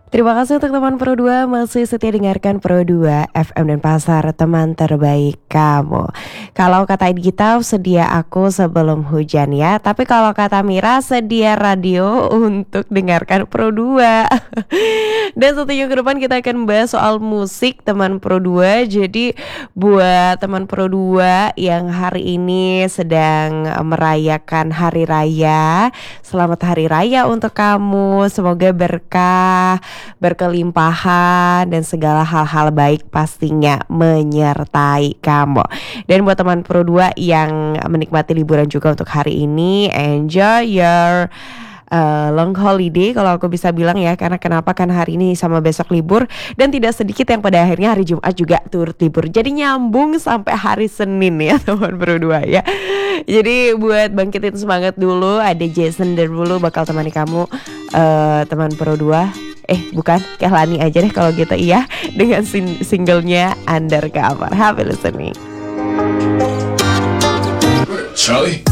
Terima kasih untuk teman Pro 2 masih setia dengarkan Pro 2 FM dan Pasar, teman terbaik kamu. Kalau kata Gita, sedia aku sebelum hujan ya. Tapi kalau kata Mira, sedia radio untuk dengarkan Pro 2. Dan satu minggu ke depan kita akan bahas soal musik teman Pro 2. Jadi buat teman Pro 2 yang hari ini sedang merayakan hari raya, selamat hari raya untuk kamu. Semoga berkah, berkelimpahan, dan segala hal-hal baik pastinya menyertai kamu. Dan buat teman Pro 2 yang menikmati liburan juga untuk hari ini, enjoy your long holiday kalau aku bisa bilang ya. Karena kenapa, kan hari ini sama besok libur, dan tidak sedikit yang pada akhirnya hari Jumat juga turut libur. Jadi nyambung sampai hari Senin ya teman Pro 2 ya. Jadi buat bangkitin semangat dulu, ada Jason Derulo bakal temani kamu, teman Pro 2. Bukan, Kehlani aja deh kalau gitu iya, dengan singlenya Undercover. Happy listening. Charlie.